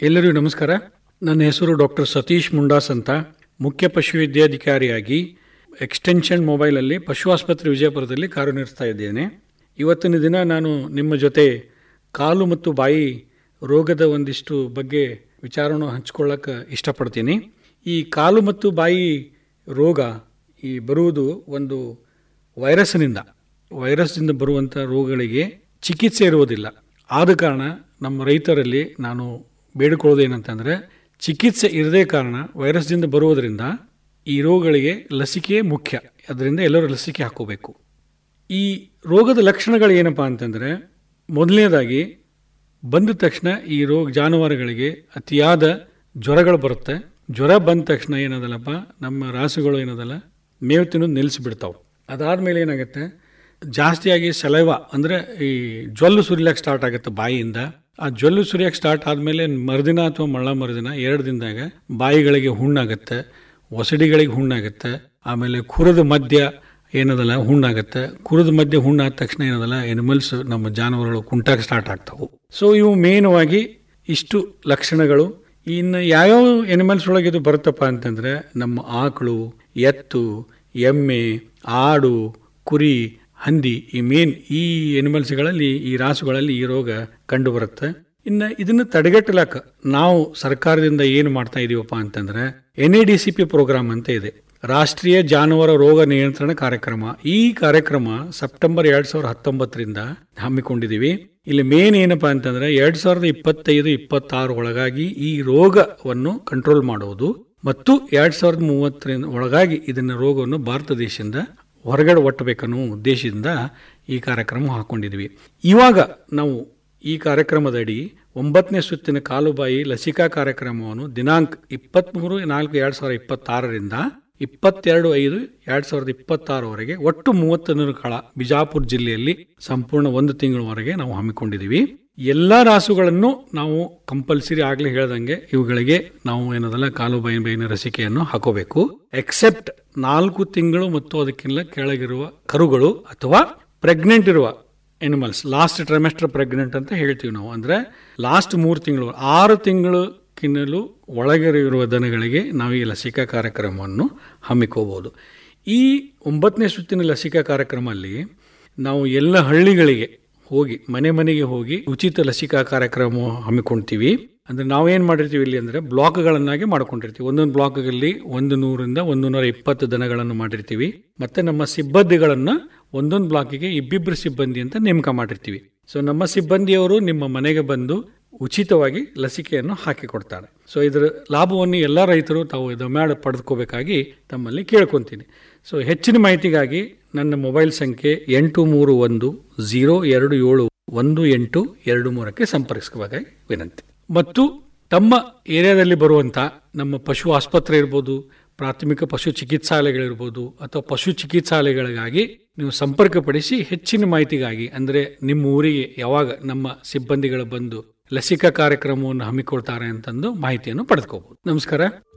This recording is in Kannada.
ಎಲ್ಲರಿಗೂ ನಮಸ್ಕಾರ. ನನ್ನ ಹೆಸರು ಡಾಕ್ಟರ್ ಸತೀಶ್ ಮುಂಡಾಸ್ ಅಂತ, ಮುಖ್ಯ ಪಶುವೈದ್ಯಾಧಿಕಾರಿಯಾಗಿ ಎಕ್ಸ್ಟೆನ್ಷನ್ ಮೊಬೈಲಲ್ಲಿ ಪಶು ಆಸ್ಪತ್ರೆ ವಿಜಯಪುರದಲ್ಲಿ ಕಾರ್ಯನಿರ್ವಹಿಸ್ತಾ ಇದ್ದೇನೆ. ಇವತ್ತಿನ ದಿನ ನಾನು ನಿಮ್ಮ ಜೊತೆ ಕಾಲು ಮತ್ತು ಬಾಯಿ ರೋಗದ ಒಂದಿಷ್ಟು ಬಗ್ಗೆ ವಿಚಾರವನ್ನು ಹಂಚ್ಕೊಳ್ಳೋಕೆ ಇಷ್ಟಪಡ್ತೀನಿ. ಈ ಕಾಲು ಮತ್ತು ಬಾಯಿ ರೋಗ ಬರುವುದು ಒಂದು ವೈರಸ್ನಿಂದ ಬರುವಂಥ ರೋಗಗಳಿಗೆ ಚಿಕಿತ್ಸೆ ಇರುವುದಿಲ್ಲ. ಆದ ಕಾರಣ ನಮ್ಮ ರೈತರಲ್ಲಿ ನಾನು ಬೇಡಿಕೊಳ್ಳೋದೇನಂತಂದರೆ, ಚಿಕಿತ್ಸೆ ಇರದೇ ಕಾರಣ ವೈರಸ್ದಿಂದ ಬರುವುದರಿಂದ ಈ ರೋಗಗಳಿಗೆ ಲಸಿಕೆ ಮುಖ್ಯ. ಅದರಿಂದ ಎಲ್ಲರೂ ಲಸಿಕೆ ಹಾಕೋಬೇಕು. ಈ ರೋಗದ ಲಕ್ಷಣಗಳು ಏನಪ್ಪ ಅಂತಂದರೆ, ಮೊದಲನೇದಾಗಿ ಬಂದ ತಕ್ಷಣ ಈ ಜಾನುವಾರುಗಳಿಗೆ ಅತಿಯಾದ ಜ್ವರಗಳು ಬರುತ್ತೆ. ಜ್ವರ ಬಂದ ತಕ್ಷಣ ಏನದಲ್ಲಪ್ಪ, ನಮ್ಮ ರಾಸುಗಳು ಏನದಲ್ಲ ಮೇವು ತಿನ್ನೋದು ನಿಲ್ಲಿಸಿಬಿಡ್ತಾವೆ. ಅದಾದಮೇಲೆ ಏನಾಗುತ್ತೆ, ಜಾಸ್ತಿಯಾಗಿ ಸಲೈವ ಅಂದರೆ ಈ ಜ್ವಲ್ಲು ಸುರಿಲಿಕ್ಕೆ ಸ್ಟಾರ್ಟ್ ಆಗುತ್ತೆ ಬಾಯಿಯಿಂದ. ಆ ಜ್ವಲ್ಲು ಸುರಿಯಕ್ಕೆ ಸ್ಟಾರ್ಟ್ ಆದಮೇಲೆ ಮರುದಿನ ಅಥವಾ ಮರುದಿನ 2 ದಿನದಾಗ ಬಾಯಿಗಳಿಗೆ ಹುಣ್ಣಾಗುತ್ತೆ, ಒಸಡಿಗಳಿಗೆ ಹುಣ್ಣಾಗುತ್ತೆ. ಆಮೇಲೆ ಕುರದ ಮಧ್ಯ ಏನದಲ್ಲ ಹುಣ್ಣಾಗುತ್ತೆ. ಕುರದ ಮಧ್ಯೆ ಹುಣ್ಣಾದ ತಕ್ಷಣ ಏನದಲ್ಲ ಎನಿಮಲ್ಸ್, ನಮ್ಮ ಜಾನುವಾರುಗಳು ಕುಂಟಾಗ ಸ್ಟಾರ್ಟ್ ಆಗ್ತಾವೆ. ಸೊ ಇವು ಮೇನವಾಗಿ ಇಷ್ಟು ಲಕ್ಷಣಗಳು. ಇನ್ನು ಯಾವ್ಯಾವ ಎನಿಮಲ್ಸ್ ಒಳಗೆ ಇದು ಬರುತ್ತಪ್ಪ ಅಂತಂದರೆ, ನಮ್ಮ ಆಕಳು, ಎತ್ತು, ಎಮ್ಮೆ, ಆಡು, ಕುರಿ, ಹಂದಿ, ಈ ಎನಿಮಲ್ಸ್ಗಳಲ್ಲಿ, ಈ ರಾಸುಗಳಲ್ಲಿ ಈ ರೋಗ ಕಂಡು ಬರುತ್ತೆ. ಇನ್ನು ಇದನ್ನು ತಡೆಗಟ್ಟಲಾಕ ನಾವು ಸರ್ಕಾರದಿಂದ ಏನು ಮಾಡ್ತಾ ಇದೀವಪ್ಪ ಅಂತಂದ್ರೆ, NADCP ಪ್ರೋಗ್ರಾಮ್ ಅಂತ ಇದೆ, ರಾಷ್ಟ್ರೀಯ ಜಾನುವಾರು ರೋಗ ನಿಯಂತ್ರಣ ಕಾರ್ಯಕ್ರಮ. ಈ ಕಾರ್ಯಕ್ರಮ ಸೆಪ್ಟೆಂಬರ್ 2019ರಿಂದ ಹಮ್ಮಿಕೊಂಡಿದ್ದೀವಿ. ಇಲ್ಲಿ ಮೇನ್ ಏನಪ್ಪಾ ಅಂತಂದ್ರೆ, 2025-26 ಒಳಗಾಗಿ ಈ ರೋಗವನ್ನು ಕಂಟ್ರೋಲ್ ಮಾಡುವುದು ಮತ್ತು 2030 ಒಳಗಾಗಿ ಇದನ್ನ ರೋಗವನ್ನು ಭಾರತ ದೇಶದಿಂದ ಹೊರಗಡೆ ಒಟ್ಟಬೇಕನ್ನೋ ಉದ್ದೇಶದಿಂದ ಈ ಕಾರ್ಯಕ್ರಮ ಹಾಕೊಂಡಿದ್ವಿ. ಇವಾಗ ನಾವು ಈ ಕಾರ್ಯಕ್ರಮದಡಿ 9ನೇ ಸುತ್ತಿನ ಕಾಲುಬಾಯಿ ಲಸಿಕಾ ಕಾರ್ಯಕ್ರಮವನ್ನು ದಿನಾಂಕ 23/4/2026ರಿಂದ 22/5/2026ವರೆಗೆ ಒಟ್ಟು 30 ಕಾಲ ಬಿಜಾಪುರ ಜಿಲ್ಲೆಯಲ್ಲಿ ಸಂಪೂರ್ಣ 1 ತಿಂಗಳವರೆಗೆ ನಾವು ಹಮ್ಮಿಕೊಂಡಿದ್ದೀವಿ. ಎಲ್ಲಾ ರಾಸುಗಳನ್ನು ನಾವು ಕಂಪಲ್ಸರಿ ಆಗ್ಲೇ ಹೇಳ್ದಂಗೆ ಇವುಗಳಿಗೆ ನಾವು ಏನದಲ್ಲ ಕಾಲುಬಾಯಿನ ಲಸಿಕೆಯನ್ನು ಹಾಕೋಬೇಕು. ಎಕ್ಸೆಪ್ಟ್ 4 ತಿಂಗಳು ಮತ್ತು ಅದಕ್ಕಿಂತ ಕೆಳಗಿರುವ ಕರುಗಳು ಅಥವಾ ಪ್ರೆಗ್ನೆಂಟ್ ಇರುವ ಎನಿಮಲ್ಸ್, ಲಾಸ್ಟ್ ಟ್ರೈಮೆಸ್ಟರ್ ಪ್ರೆಗ್ನೆಂಟ್ ಅಂತ ಹೇಳ್ತೀವಿ ನಾವು. ಅಂದ್ರೆ ಲಾಸ್ಟ್ 3 ತಿಂಗಳು, 6 ತಿಂಗಳಕ್ಕಿನ್ನಲು ಒಳಗಿರುವ ದನಗಳಿಗೆ ನಾವು ಈ ಲಸಿಕಾ ಕಾರ್ಯಕ್ರಮವನ್ನು ಹಮ್ಮಿಕೋಬಹುದು. ಈ 9ನೇ ಸುತ್ತಿನ ಲಸಿಕಾ ಕಾರ್ಯಕ್ರಮದಲ್ಲಿ ನಾವು ಎಲ್ಲ ಹಳ್ಳಿಗಳಿಗೆ ಹೋಗಿ, ಮನೆಗೆ ಹೋಗಿ ಉಚಿತ ಲಸಿಕಾ ಕಾರ್ಯಕ್ರಮ ಹಮ್ಮಿಕೊಳ್ತೀವಿ. ಅಂದ್ರೆ ನಾವೇನ್ ಮಾಡಿರ್ತೀವಿ ಇಲ್ಲಿ ಅಂದ್ರೆ, ಬ್ಲಾಕ್ಗಳನ್ನಾಗಿ ಮಾಡ್ಕೊಂಡಿರ್ತೀವಿ. ಒಂದೊಂದು ಬ್ಲಾಕ್ಗಳಲ್ಲಿ 100ರಿಂದ 120 ದನಗಳನ್ನು ಮಾಡಿರ್ತೀವಿ. ಮತ್ತೆ ನಮ್ಮ ಸಿಬ್ಬಂದಿಗಳನ್ನ ಒಂದೊಂದು ಬ್ಲಾಕಿಗೆ 2 ಸಿಬ್ಬಂದಿ ಅಂತ ನೇಮಕ ಮಾಡಿರ್ತೀವಿ. ಸೊ ನಮ್ಮ ಸಿಬ್ಬಂದಿಯವರು ನಿಮ್ಮ ಮನೆಗೆ ಬಂದು ಉಚಿತವಾಗಿ ಲಸಿಕೆಯನ್ನು ಹಾಕಿ ಕೊಡ್ತಾರೆ. ಸೊ ಇದರ ಲಾಭವನ್ನು ಎಲ್ಲ ರೈತರು ತಾವು ಇದನ್ನು ಪಡೆದುಕೋಬೇಕಾಗಿ ತಮ್ಮಲ್ಲಿ ಕೇಳ್ಕೊಂತೀನಿ. ಸೊ ಹೆಚ್ಚಿನ ಮಾಹಿತಿಗಾಗಿ ನನ್ನ ಮೊಬೈಲ್ ಸಂಖ್ಯೆ 831-027-1823 ಸಂಪರ್ಕಿಸಬೇಕಾಗಿ ವಿನಂತಿ. ಮತ್ತು ತಮ್ಮ ಏರಿಯಾದಲ್ಲಿ ಬರುವಂಥ ನಮ್ಮ ಪಶು ಆಸ್ಪತ್ರೆ ಇರ್ಬೋದು, ಪ್ರಾಥಮಿಕ ಪಶು ಚಿಕಿತ್ಸಾಲಯಗಳಿರ್ಬೋದು ಅಥವಾ ಪಶು ಚಿಕಿತ್ಸಾಲಯಗಳಿಗಾಗಿ ನೀವು ಸಂಪರ್ಕಪಡಿಸಿ ಹೆಚ್ಚಿನ ಮಾಹಿತಿಗಾಗಿ, ಅಂದರೆ ನಿಮ್ಮ ಊರಿಗೆ ಯಾವಾಗ ನಮ್ಮ ಸಿಬ್ಬಂದಿಗಳು ಬಂದು ಲಸಿಕಾ ಕಾರ್ಯಕ್ರಮವನ್ನು ಹಮ್ಮಿಕೊಳ್ತಾರೆ ಅಂತಂದು ಮಾಹಿತಿಯನ್ನು ಪಡೆದುಕೋಬಹುದು. ನಮಸ್ಕಾರ.